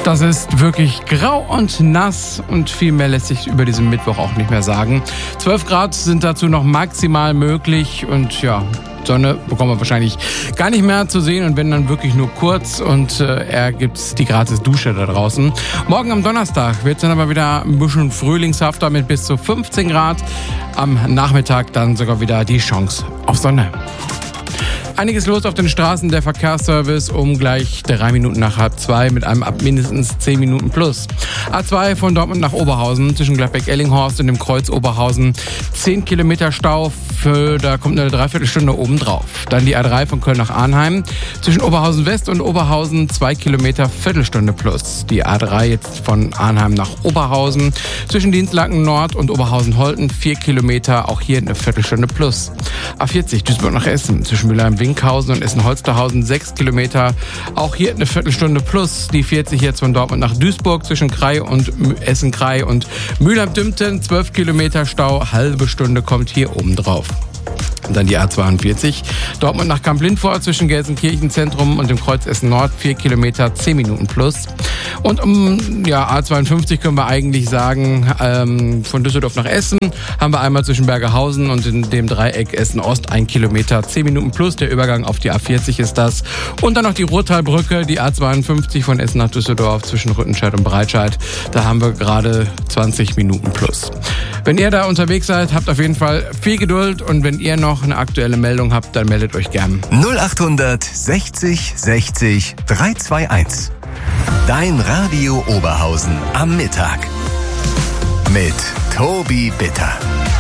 Das ist wirklich grau und nass und viel mehr lässt sich über diesen Mittwoch auch nicht mehr sagen. 12 Grad sind dazu noch maximal möglich und ja, Sonne bekommen wir wahrscheinlich gar nicht mehr zu sehen und wenn dann wirklich nur kurz und gibt's die gratis Dusche da draußen. Morgen am Donnerstag wird es dann aber wieder ein bisschen frühlingshafter mit bis zu 15 Grad. Am Nachmittag dann sogar wieder die Chance auf Sonne. Einiges los auf den Straßen, der Verkehrsservice um gleich 3 Minuten nach 1:30 mit einem ab mindestens 10 Minuten plus. A2 von Dortmund nach Oberhausen zwischen Gladbeck-Ellinghorst und dem Kreuz Oberhausen 10 Kilometer Stau, da kommt eine Dreiviertelstunde oben drauf. Dann die A3 von Köln nach Arnheim zwischen Oberhausen West und Oberhausen 2 Kilometer Viertelstunde plus. Die A3 jetzt von Arnheim nach Oberhausen zwischen Dinslaken Nord und Oberhausen-Holten 4 Kilometer, auch hier eine Viertelstunde plus. A40 Duisburg nach Essen zwischen Mülheim-Winkhausen und Essen-Holsterhausen 6 Kilometer, auch hier eine Viertelstunde plus. Die 40 jetzt von Dortmund nach Duisburg zwischen Krai und Essen-Krai und Mülheim-Dümpten 12 Kilometer Stau, halbe Stunde kommt hier oben drauf. Und dann die A42, Dortmund nach Kamp-Lindfort zwischen Gelsenkirchen-Zentrum und dem Kreuz Essen-Nord 4 Kilometer, 10 Minuten plus. Und A52 können wir eigentlich sagen, von Düsseldorf nach Essen haben wir einmal zwischen Bergerhausen und in dem Dreieck Essen-Ost 1 Kilometer, 10 Minuten plus. Der Übergang auf die A40 ist das. Und dann noch die Ruhrtalbrücke, die A52 von Essen nach Düsseldorf zwischen Rüttenscheid und Breitscheid. Da haben wir gerade 20 Minuten plus. Wenn ihr da unterwegs seid, habt auf jeden Fall viel Geduld und wenn ihr noch eine aktuelle Meldung habt, dann meldet euch gern. 0800 60 60 321. Dein Radio Oberhausen am Mittag. Mit Tobi Bitter.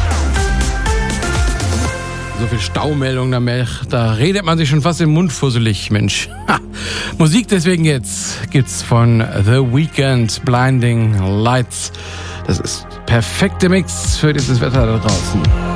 So viel Staumeldung, da redet man sich schon fast im Mund fusselig, Mensch. Musik deswegen jetzt gibt's von The Weeknd, Blinding Lights. Das ist perfekte Mix für dieses Wetter da draußen.